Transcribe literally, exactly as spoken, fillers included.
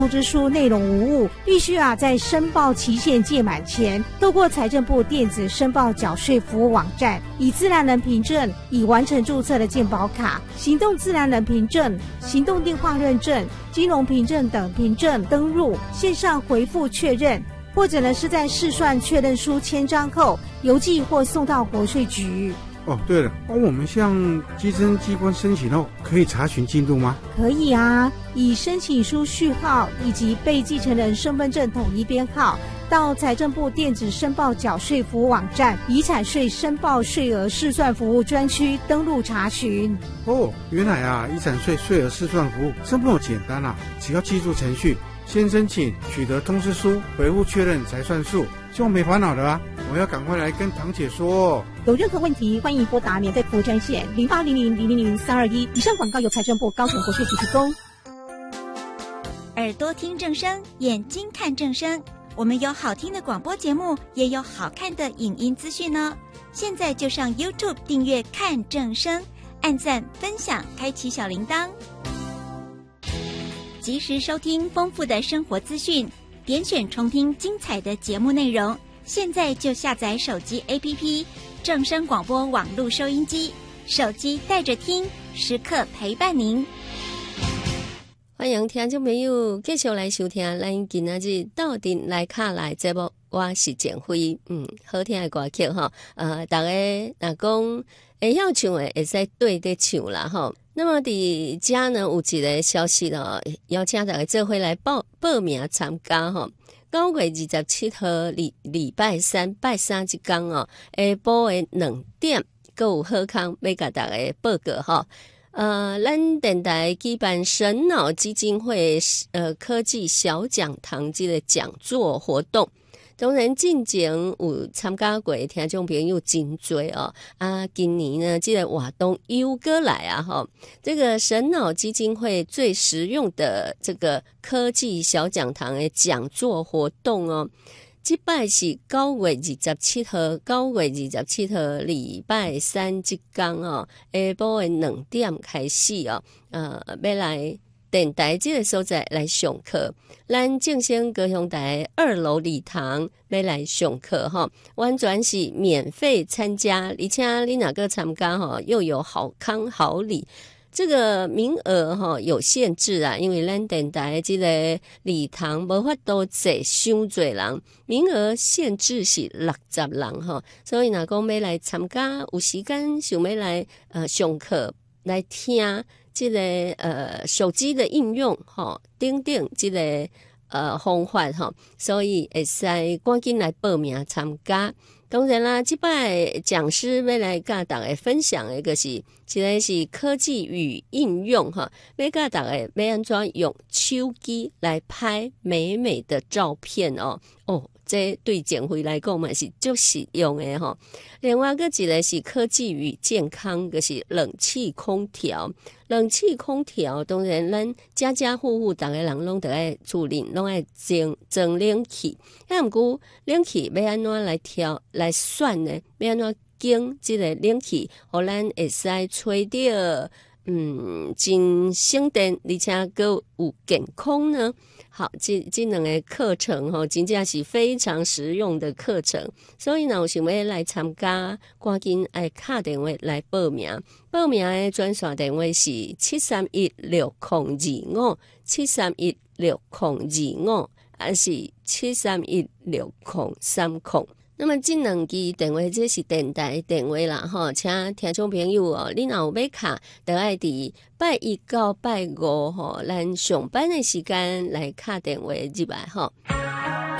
通知书内容无误，必须啊在申报期限届满前，透过财政部电子申报缴税服务网站，以自然人凭证、已完成注册的健保卡、行动自然人凭证、行动电话认证、金融凭证等凭证登入，线上回复确认，或者呢是在试算确认书签章后，邮寄或送到国税局。 哦，对了，哦，我们向稽征机关申请后，可以查询进度吗？ 可以啊，以申请书序号以及被继承人身份证统一编号，到财政部电子申报缴税服务网站遗产税申报税额试算服务专区登录查询。 哦，原来啊，遗产税税额试算服务这么简单啊！只要记住程序，先申请，取得通知书，回复确认才算数，就没烦恼了啊！我要赶快来跟堂姐说。 有任何问题，欢迎拨打免费服务专线零八零零零零零三二一。以上广告由财政部高雄国税局提供。 耳朵听正声，眼睛看正声。我们有好听的广播节目，也有好看的影音资讯呢。现在就上 YouTube 订阅看正声，按赞分享，开启小铃铛，及时收听丰富的生活资讯，点选重听精彩的节目内容。现在就下载手机 A P P 正声广播网络收音机，手机带着听，时刻陪伴您。 欢迎听众朋友继续来收听咱今仔日斗阵来卡来节目，我是简辉。嗯，好听的歌曲哈，呃，大家若讲会晓唱的，会使对得唱啦哈。那么伫遮呢有一个消息咯，邀请大家做伙来报报名参加哈。九月二十七号礼礼拜三拜三这天哦，下晡的两点，还有好康要甲大家报告哈。呃，咱电台举办神脑基金会呃科技小讲堂这个讲座活动。当然，进前有参加过的听众朋友真多哦。啊，今年呢，这个活动又过来啊，哈，这个神脑基金会最实用的这个科技小讲堂的讲座活动哦。这摆是九月二十七号，九月二十七号礼拜三这天哦，下晡的两点开始哦，呃，要来电台这个所在来上课，咱正声高雄台二楼礼堂要来上课哈，完全是免费参加，而且你哪个参加哈，又有好康好礼。这个名额哈有限制啊，因为咱电台这个礼堂无法度坐伤多人，名额限制是六十人哈，所以若讲要来参加，有时间想要来呃上课来听。这个呃手机的应用哈，等等这个呃方法哈，所以会使赶紧来报名参加。当然啦，这摆讲师要来跟大家分享的一个是，这个是科技与应用哈，要跟大家要安怎用手机来拍美美的照片哦哦。这对减肥来讲嘛是最实用的吼。另外个一个是科技与健康，就是冷气空调。冷气空调当然咱家家户户大家人拢得爱厝里拢爱装装冷气，那毋过冷气要安怎来调来算呢？要安怎经这个冷气，互咱会使吹到嗯真省电，而且佫有健康呢？好，这这两个课程吼，真正是非常实用的课程，所以呢，有想要来参加，赶紧爱打电话来报名。报名的专线电话是七三一六零二五七三一六零二五，还是七三一六零三零。那么这两支电话这是电台电话啦吼，请听众朋友哦，你若有要卡，就爱伫拜一到拜五吼，咱上班的时间来卡电话入来吼。